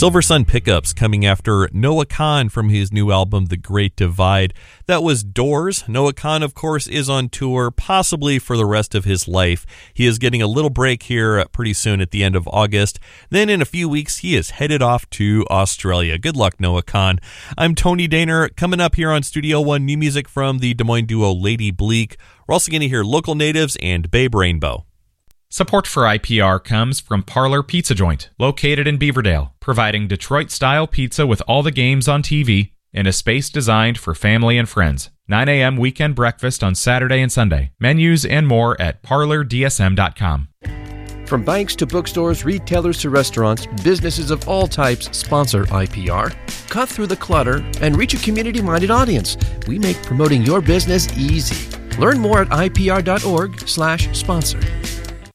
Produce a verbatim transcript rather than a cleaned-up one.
Silver Sun Pickups coming after Noah Kahan from his new album, The Great Divide. That was Doors. Noah Kahan, of course, is on tour, possibly for the rest of his life. He is getting a little break here pretty soon at the end of August. Then in a few weeks, he is headed off to Australia. Good luck, Noah Kahan. I'm Tony Daner. Coming up here on Studio One, new music from the Des Moines duo Lady Bleak. We're also going to hear Local Natives and Babe Rainbow. Support for I P R comes from Parlor Pizza Joint, located in Beaverdale, providing Detroit-style pizza with all the games on T V in a space designed for family and friends. nine a.m. weekend breakfast on Saturday and Sunday. Menus and more at parlor d s m dot com. From banks to bookstores, retailers to restaurants, businesses of all types sponsor I P R. Cut through the clutter and reach a community-minded audience. We make promoting your business easy. Learn more at I P R dot org slash sponsor.